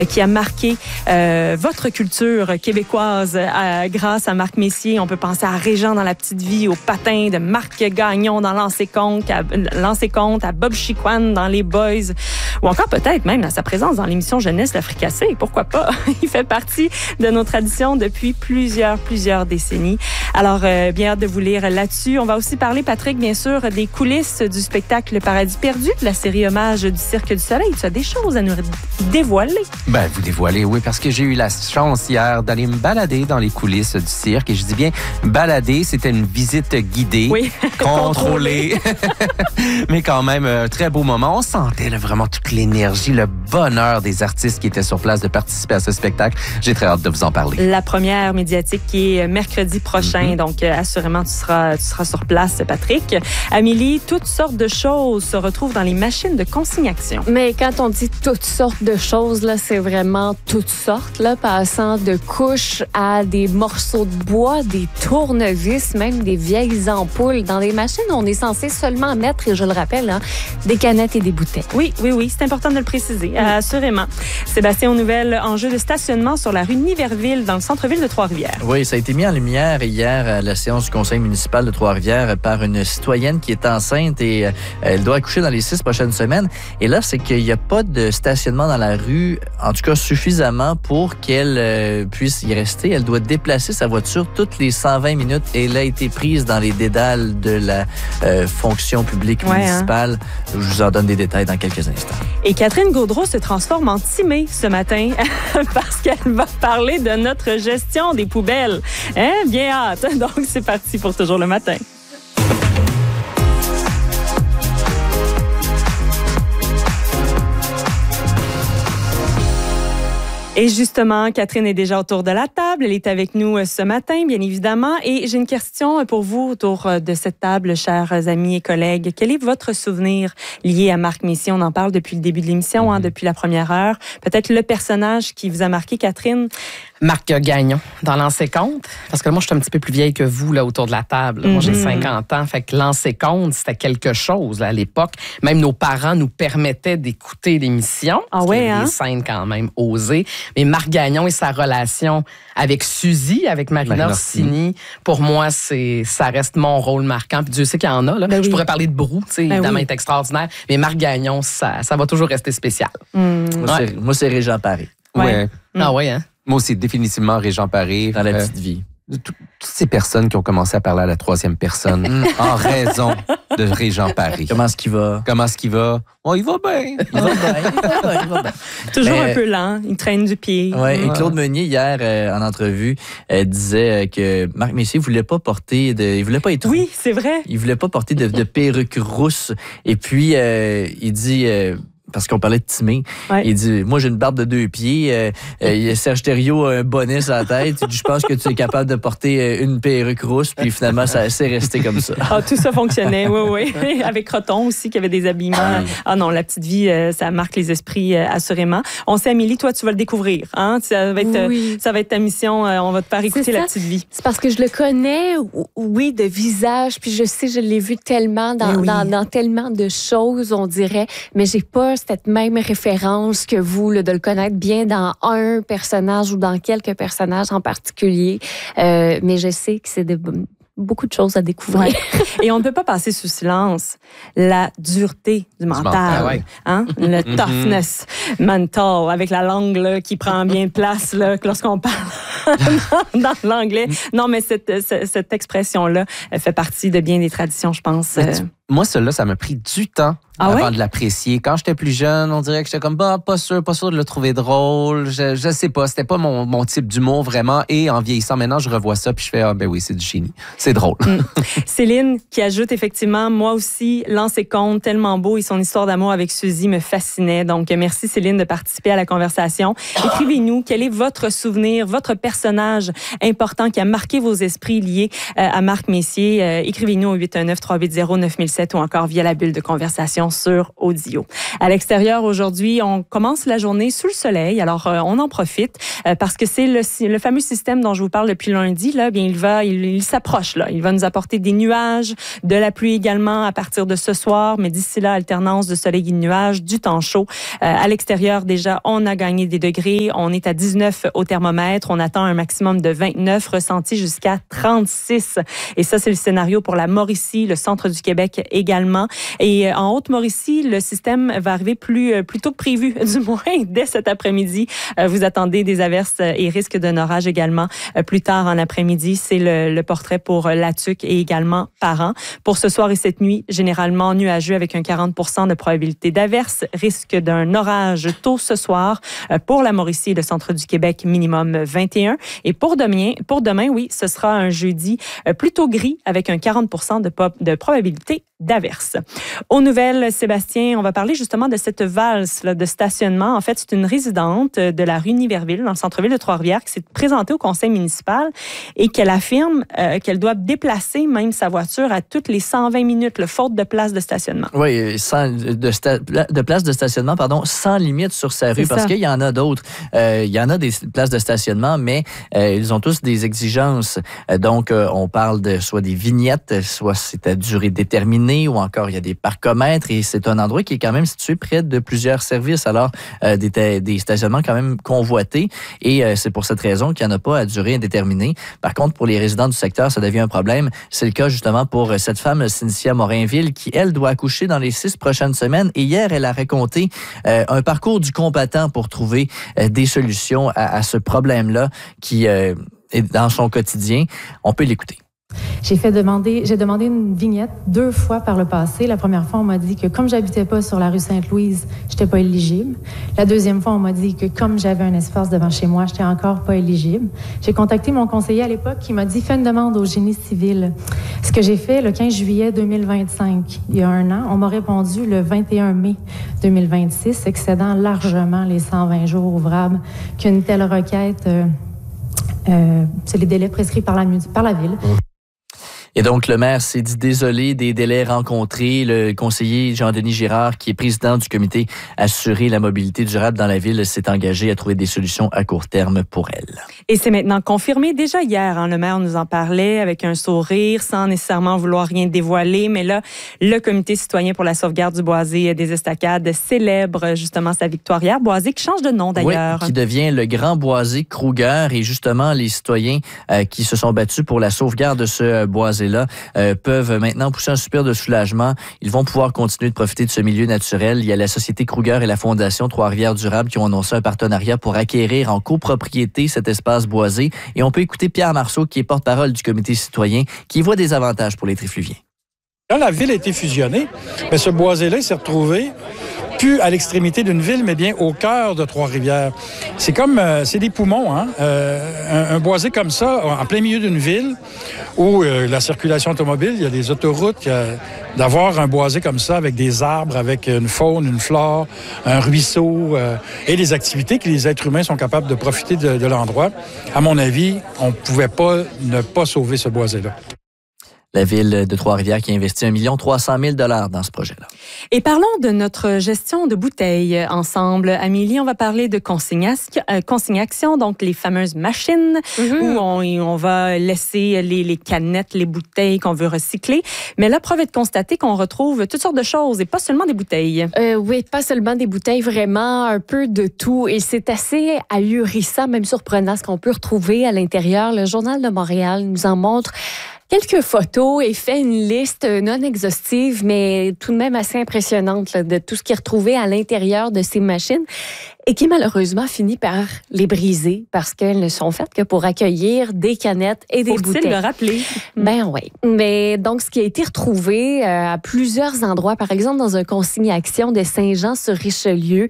qui a marqué votre culture québécoise grâce à Marc Messier. On peut penser à Régent dans La Petite Vie, au Patin de Marc Gagnon dans Lancer Compte, à Bob Chiquan dans Les Boys, ou encore peut-être même à sa présence dans l'émission Jeunesse la Fricassée. Pourquoi pas? Il fait partie de nos traditions depuis plusieurs décennies. Alors, bien hâte de vous lire là-dessus. On va aussi parler, Patrick, bien sûr, des coulisses du spectacle Le Paradis perdu, de la série hommage du Cirque du Soleil. Tu as des choses à nous dévoiler? Ben, vous dévoilez, oui, parce que j'ai eu la chance hier d'aller me balader dans les coulisses du cirque. Et je dis bien balader, c'était une visite guidée, oui, contrôlée. Mais quand même, un très beau moment. On sentait là, vraiment toute l'énergie, le bonheur des artistes qui étaient sur place de participer à ce spectacle. J'ai très hâte de vous en parler. La première médiatique qui est mercredi prochain. Donc, assurément, tu seras sur place, Patrick. Amélie, toutes sortes de choses se retrouvent dans les machines de consignation. Mais quand on dit toutes sortes de choses, là, c'est vraiment toutes sortes, là, passant de couches à des morceaux de bois, des tournevis, même des vieilles ampoules. Dans des machines, on est censé seulement mettre, et je le rappelle, hein, des canettes et des bouteilles. Oui, c'est important de le préciser, assurément. Sébastien, aux nouvelles, enjeu de stationnement sur la rue Niverville, dans le centre-ville de Trois-Rivières. Oui, ça a été mis en lumière hier à la séance du conseil municipal de Trois-Rivières par une citoyenne qui est enceinte et elle doit accoucher dans les 6 prochaines semaines. Et là, c'est qu'il n'y a pas de stationnement dans la rue, en tout cas suffisamment pour qu'elle puisse y rester. Elle doit déplacer sa voiture toutes les 120 minutes et elle a été prise dans les dédales de la fonction publique municipale. Je vous en donne des détails dans quelques instants. Et Catherine Gaudreau se transforme en Timée ce matin parce qu'elle va parler de notre gestion des poubelles. Hein? Bien hâte. Donc, c'est parti pour Toujours le matin. Et justement, Catherine est déjà autour de la table. Elle est avec nous ce matin, bien évidemment. Et j'ai une question pour vous autour de cette table, chers amis et collègues. Quel est votre souvenir lié à Marc Messier? On en parle depuis le début de l'émission, depuis la première heure. Peut-être le personnage qui vous a marqué, Catherine? Marc Gagnon, dans Lancer Compte. Parce que moi, je suis un petit peu plus vieille que vous, là, autour de la table. Moi, j'ai 50 ans. Fait que Lancer Compte, c'était quelque chose, là, à l'époque. Même nos parents nous permettaient d'écouter l'émission. Ah ouais, hein? Des scènes quand même osées. Mais Marc Gagnon et sa relation avec Suzy, avec Marina Orsini, pour moi, ça reste mon rôle marquant. Puis Dieu sait qu'il y en a, là. Je pourrais parler de Brou, tu sais, évidemment, il est extraordinaire. Mais Marc Gagnon, ça va toujours rester spécial. Moi, c'est Régent Paré. Ouais. Ah ouais, hein? Moi aussi, définitivement Régent Paré. Dans La Petite Vie. Toutes ces personnes qui ont commencé à parler à la troisième personne en raison de Régent Paré. Comment est-ce qu'il va? Oh, il va bien. Il va bien. Toujours un peu lent. Il traîne du pied. Ouais, et Claude Meunier, hier, en entrevue, disait que Marc Messier voulait pas être roux. Oui, c'est vrai. Il voulait pas porter de perruque rousse. Et puis, il dit... parce qu'on parlait de Timé. Il dit, moi, j'ai une barbe de 2 pieds. Serge Thériault a un bonnet sur la tête. Il dit, je pense que tu es capable de porter une perruque rousse. Puis finalement, ça s'est resté comme ça. Tout ça fonctionnait, oui. Avec Croton aussi, qui avait des habillements. Non, La Petite Vie, ça marque les esprits, assurément. On sait, Amélie, toi, tu vas le découvrir. Hein? Ça va être ta mission. On va te faire écouter La Petite Vie. C'est parce que je le connais, oui, de visage. Puis je sais, je l'ai vu tellement dans tellement de choses, on dirait. Mais j'ai pas cette même référence que vous, là, de le connaître bien dans un personnage ou dans quelques personnages en particulier. Mais je sais que c'est beaucoup de choses à découvrir. Et on ne peut pas passer sous silence la dureté du mental. Hein? Le toughness mental, avec la langue là, qui prend bien place là, lorsqu'on parle dans l'anglais. Non, mais cette expression-là fait partie de bien des traditions, je pense. Moi, celle-là, ça m'a pris du temps avant de l'apprécier. Quand j'étais plus jeune, on dirait que j'étais comme pas sûr de le trouver drôle. Je sais pas, c'était pas mon type d'humour vraiment. Et en vieillissant maintenant, je revois ça puis je fais ben oui, c'est du génie. C'est drôle. Céline qui ajoute effectivement, moi aussi, Lancer Compte, tellement beau et son histoire d'amour avec Suzy me fascinait. Donc merci Céline de participer à la conversation. Écrivez-nous quel est votre souvenir, votre personnage important qui a marqué vos esprits liés à Marc Messier. Écrivez-nous au 819-380-9007 ou encore via la bulle de conversation censure audio. À l'extérieur, aujourd'hui, on commence la journée sous le soleil. Alors, on en profite parce que c'est le fameux système dont je vous parle depuis lundi. Là, bien, il s'approche. Là. Il va nous apporter des nuages, de la pluie également à partir de ce soir. Mais d'ici là, alternance de soleil et de nuages, du temps chaud. À l'extérieur, déjà, on a gagné des degrés. On est à 19 au thermomètre. On attend un maximum de 29, ressenti jusqu'à 36. Et ça, c'est le scénario pour la Mauricie, le centre du Québec également. Et en Haute-Mauricie, le système va arriver plus tôt que prévu, du moins dès cet après-midi. Vous attendez des averses et risques d'un orage également plus tard en après-midi. C'est le portrait pour La Tuque et également Parent. Pour ce soir et cette nuit, généralement nuageux avec un 40% de probabilité d'averse. Risque d'un orage tôt ce soir pour la Mauricie et le centre du Québec, minimum 21. Et pour demain, oui, ce sera un jeudi plutôt gris avec un 40% de probabilité d'averse. Aux nouvelles, Sébastien, on va parler justement de cette valse là, de stationnement. En fait, c'est une résidente de la rue Niverville, dans le centre-ville de Trois-Rivières, qui s'est présentée au conseil municipal et qu'elle affirme qu'elle doit déplacer même sa voiture à toutes les 120 minutes, le faute de place de stationnement. Oui, de place de stationnement, sans limite sur sa rue, parce qu'il y en a d'autres. Il y en a des places de stationnement, mais ils ont tous des exigences. Donc, on parle de soit des vignettes, soit c'est à durée déterminée, ou encore il y a des parcomètres, et c'est un endroit qui est quand même situé près de plusieurs services, alors des stationnements quand même convoités, et c'est pour cette raison qu'il n'y en a pas à durée indéterminée. Par contre, pour les résidents du secteur, ça devient un problème. C'est le cas justement pour cette femme, Cynthia Morinville, qui, elle, doit accoucher dans les 6 prochaines semaines, et hier, elle a raconté un parcours du combattant pour trouver des solutions à ce problème-là qui est dans son quotidien. On peut l'écouter. J'ai demandé une vignette 2 fois par le passé. La première fois, on m'a dit que comme j'habitais pas sur la rue Sainte-Louise, j'étais pas éligible. La deuxième fois, on m'a dit que comme j'avais un espace devant chez moi, j'étais encore pas éligible. J'ai contacté mon conseiller à l'époque qui m'a dit « Fais une demande au génie civil ». Ce que j'ai fait le 15 juillet 2025, il y a 1 an, on m'a répondu le 21 mai 2026, excédant largement les 120 jours ouvrables qu'une telle requête, c'est les délais prescrits par la ville. Et donc, le maire s'est dit désolé des délais rencontrés. Le conseiller Jean-Denis Girard, qui est président du comité Assurer la mobilité durable dans la ville, s'est engagé à trouver des solutions à court terme pour elle. Et c'est maintenant confirmé. Déjà hier, le maire nous en parlait avec un sourire, sans nécessairement vouloir rien dévoiler. Mais là, le comité citoyen pour la sauvegarde du boisé des Estacades célèbre justement sa victoire hier. Boisé qui change de nom d'ailleurs. Oui, qui devient le Grand Boisé Kruger. Et justement, les citoyens qui se sont battus pour la sauvegarde de ce boisé là peuvent maintenant pousser un soupir de soulagement. Ils vont pouvoir continuer de profiter de ce milieu naturel. Il y a la Société Kruger et la Fondation Trois-Rivières Durable qui ont annoncé un partenariat pour acquérir en copropriété cet espace boisé. Et on peut écouter Pierre Marceau, qui est porte-parole du comité citoyen, qui voit des avantages pour les trifluviens. Quand la ville a été fusionnée, ce boisé-là s'est retrouvé plus à l'extrémité d'une ville, mais bien au cœur de Trois-Rivières. C'est comme, c'est des poumons, hein? Un boisé comme ça, en plein milieu d'une ville, où la circulation automobile, il y a des autoroutes, d'avoir un boisé comme ça, avec des arbres, avec une faune, une flore, un ruisseau, et des activités que les êtres humains sont capables de profiter de l'endroit. À mon avis, on ne pouvait pas ne pas sauver ce boisé-là. La ville de Trois-Rivières qui a investi 1 300 000 $ dans ce projet-là. Et parlons de notre gestion de bouteilles ensemble. Amélie, on va parler de consignation, donc les fameuses machines où on va laisser les canettes, les bouteilles qu'on veut recycler. Mais là, preuve est de constater qu'on retrouve toutes sortes de choses et pas seulement des bouteilles. Oui, pas seulement des bouteilles, vraiment un peu de tout. Et c'est assez ahurissant, même surprenant, ce qu'on peut retrouver à l'intérieur. Le Journal de Montréal nous en montre quelques photos et fait une liste non exhaustive, mais tout de même assez impressionnante là, de tout ce qui est retrouvé à l'intérieur de ces machines et qui malheureusement finit par les briser parce qu'elles ne sont faites que pour accueillir des canettes et des bouteilles. Faut-il le rappeler? Ben oui. Mais donc, ce qui a été retrouvé à plusieurs endroits, par exemple dans un consigne-action de Saint-Jean-sur-Richelieu,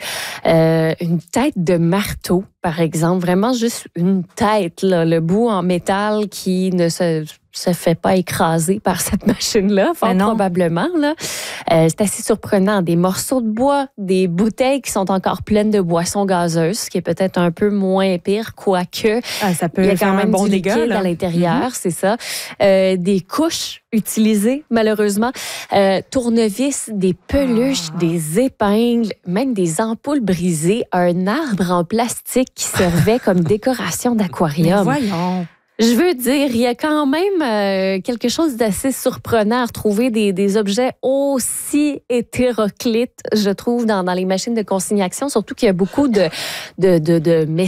une tête de marteau, par exemple, vraiment juste une tête, là, le bout en métal qui ne se fait pas écraser par cette machine-là, fort probablement. Là. C'est assez surprenant. Des morceaux de bois, des bouteilles qui sont encore pleines de boissons. boisson gazeuse, ce qui est peut-être un peu moins pire, quoique ça peut il y a faire quand même un bon du dégât liquide à l'intérieur, c'est ça. Des couches utilisées, malheureusement. Tournevis, des peluches, des épingles, même des ampoules brisées, un arbre en plastique qui servait comme décoration d'aquarium. Mais voyons. Je veux dire, il y a quand même quelque chose d'assez surprenant à retrouver des objets aussi hétéroclites, je trouve, dans les machines de consignation, surtout qu'il y a beaucoup de